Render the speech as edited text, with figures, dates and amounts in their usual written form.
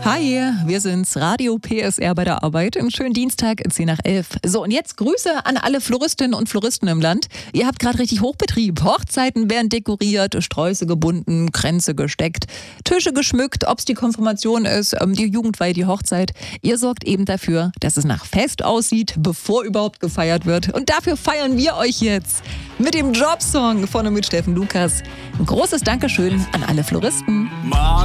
Hi, wir sind's, Radio PSR bei der Arbeit. Einen schönen Dienstag, 10 nach 11. So, und jetzt Grüße an alle Floristinnen und Floristen im Land. Ihr habt gerade richtig Hochbetrieb. Hochzeiten werden dekoriert, Sträuße gebunden, Kränze gesteckt, Tische geschmückt, ob's die Konfirmation ist, die Jugendweihe, die Hochzeit. Ihr sorgt eben dafür, dass es nach Fest aussieht, bevor überhaupt gefeiert wird. Und dafür feiern wir euch jetzt mit dem Jobsong von und mit Steffen Lukas. Ein großes Dankeschön an alle Floristen.